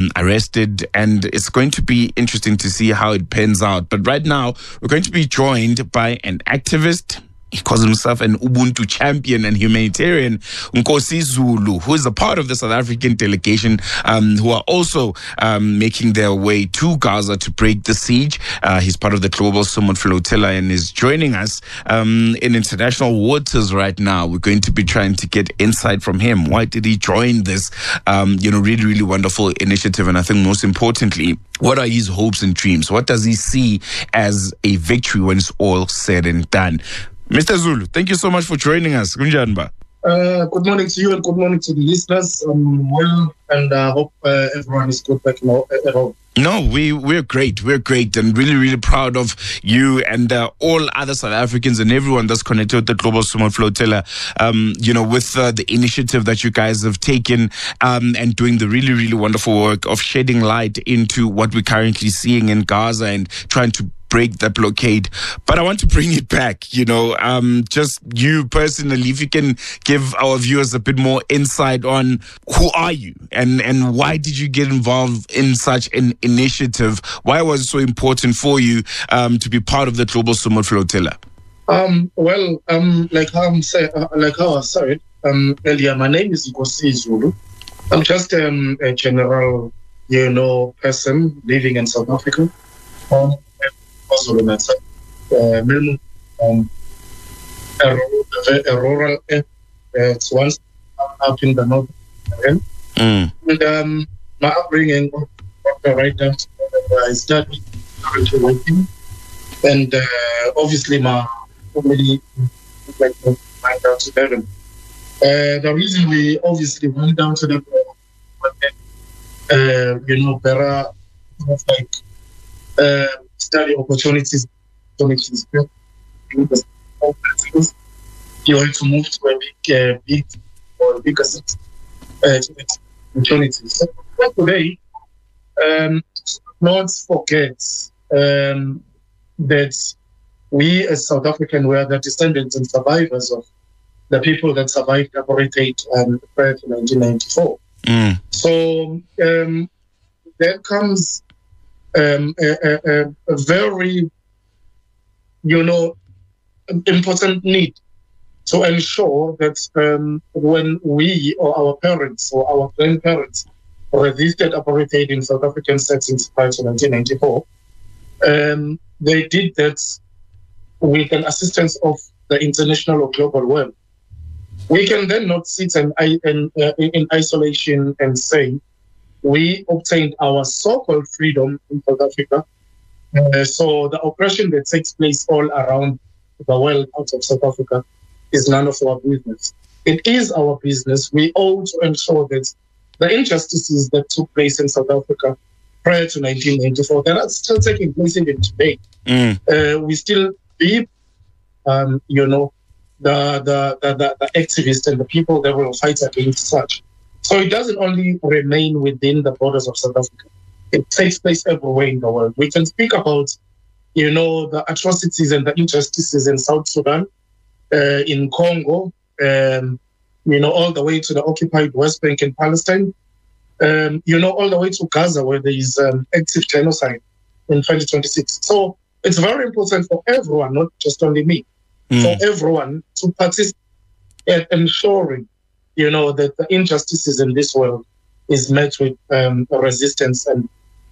arrested, and it's going to be interesting to see how it pans out. But right now, we're going to be joined by an activist. He calls himself an Ubuntu champion and humanitarian, Nkosi Zulu, who is a part of the South African delegation, who are also making their way to Gaza to break the siege. He's part of the Global Summit Flotilla and is joining us in international waters right now. We're going to be trying to get insight from him. Why did he join this, really, really wonderful initiative? And I think most importantly, what are his hopes and dreams? What does he see as a victory when it's all said and done? Mr. Zulu, thank you so much for joining us. Good morning to you and good morning to the listeners. Well, and I hope everyone is good back at home. No, we're great. We're great and really, really proud of you and all other South Africans and everyone that's connected with the Global Summit Flotilla, with the initiative that you guys have taken and doing the really, really wonderful work of shedding light into what we're currently seeing in Gaza and trying to break that blockade. But I want to bring it back, just you personally, if you can give our viewers a bit more insight on who are you and why did you get involved in such an initiative? Why was it so important for you to be part of the Global Summit Flotilla? Like how I said earlier, my name is Nkosi Zulu. I'm just a general, person living in South Africa. A rural area. It's once up in the north. And my upbringing, right now, I started working, and obviously my family went down to Durban. The reason we obviously went down to Durban was better, study opportunities. You want to move to a bigger city, opportunities. So today, not forget that we as South African were the descendants and survivors of the people that survived apartheid prior to 1994. So there comes a very, important need to ensure that when we or our parents or our grandparents resisted apartheid in South African settings prior to 1994, they did that with an assistance of the international or global world. We can then not sit in isolation and say, we obtained our so-called freedom in South Africa. So the oppression that takes place all around the world out of South Africa is none of our business. It is our business. We owe to ensure that the injustices that took place in South Africa prior to 1994, that are still taking place even today. We still be, the activists and the people that will fight against such. So it doesn't only remain within the borders of South Africa. It takes place everywhere in the world. We can speak about, the atrocities and the injustices in South Sudan, in Congo, all the way to the occupied West Bank in Palestine, all the way to Gaza, where there is active genocide in 2026. So it's very important for everyone, not just only me, for everyone to participate in ensuring that the injustices in this world is met with resistance and,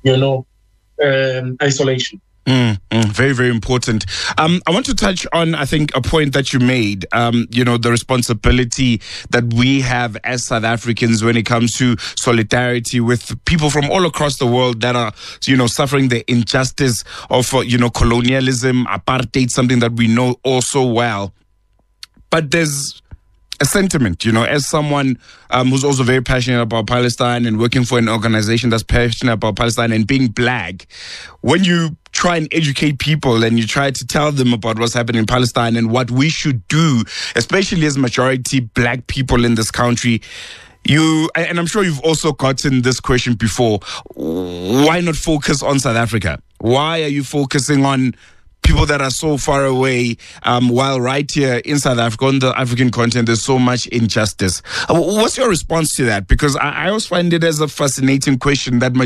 isolation. Very, very important. I want to touch on, I think, a point that you made, the responsibility that we have as South Africans when it comes to solidarity with people from all across the world that are, suffering the injustice of, colonialism, apartheid, something that we know all so well. But there's a sentiment, as someone who's also very passionate about Palestine and working for an organization that's passionate about Palestine and being black, when you try and educate people and you try to tell them about what's happening in Palestine and what we should do, especially as majority black people in this country, and I'm sure you've also gotten this question before, why not focus on South Africa? Why are you focusing on people that are so far away, while right here in South Africa, on the African continent, there's so much injustice? What's your response to that? Because I always find it as a fascinating question that